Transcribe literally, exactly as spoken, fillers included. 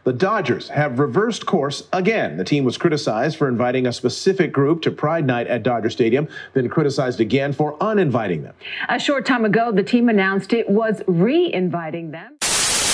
The Dodgers have reversed course again. The team was criticized for inviting a specific group to Pride Night at Dodger Stadium, then criticized again for uninviting them. A short time ago, the team announced it was re-inviting them.